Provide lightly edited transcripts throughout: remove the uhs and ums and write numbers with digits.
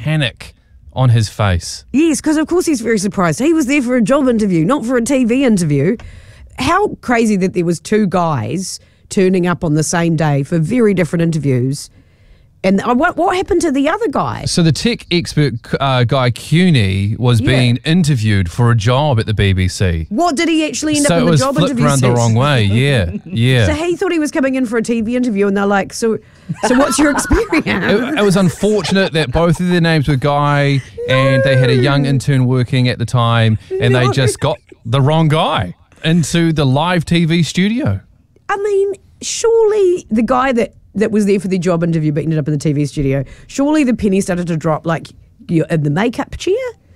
panic on his face. Yes, because of course he's very surprised. He was there for a job interview, not for a TV interview. How crazy that there was 2 guys turning up on the same day for very different interviews. And what happened to the other guy? So the tech expert Guy Cuny was being interviewed for a job at the BBC. What did he actually end up in the job interview? So it was flipped around the wrong way, yeah. So he thought he was coming in for a TV interview and they're like, so what's your experience? It was unfortunate that both of their names were Guy and they had a young intern working at the time and they just got the wrong guy into the live TV studio. I mean, surely the guy that was there for the job interview but ended up in the TV studio, surely the penny started to drop like you're in the makeup chair?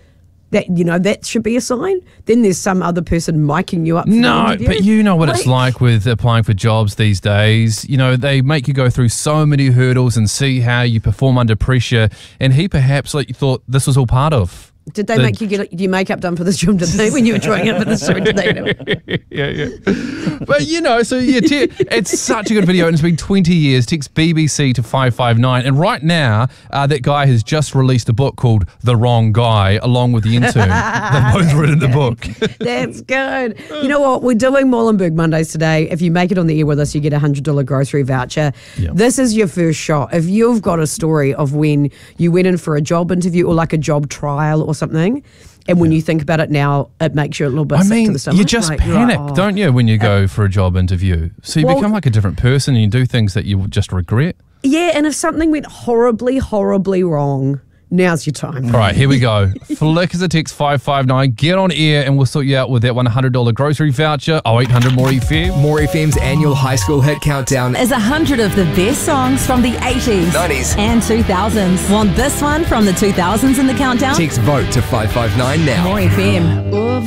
That should be a sign. Then there's some other person miking you up for the interview. But you know what it's like with applying for jobs these days. You know, they make you go through so many hurdles and see how you perform under pressure, and he perhaps thought this was all part of. Did they make you get your makeup done for this job, did they, when you were trying out for this job? Yeah. But, it's such a good video, and it's been 20 years. Text BBC to 559. And right now, that guy has just released a book called The Wrong Guy, along with the intern. They've both written the book. That's good. You know what? We're doing Molenbeek Mondays today. If you make it on the air with us, you get a $100 grocery voucher. Yep. This is your first shot. If you've got a story of when you went in for a job interview or like a job trial or something, and when you think about it now, it makes you a little bit sick to the stomach. You just panic, don't you, when you go for a job interview? So you become like a different person and you do things that you just regret. Yeah, and if something went horribly, horribly wrong, now's your time. All right, here we go. Flick is a text 559. Get on air and we'll sort you out with that $100 grocery voucher. 0800 More FM. More FM's annual high school hit countdown is 100 of the best songs from the 80s, 90s, and 2000s. Want this one from the 2000s in the countdown? Text vote to 559 now. More FM.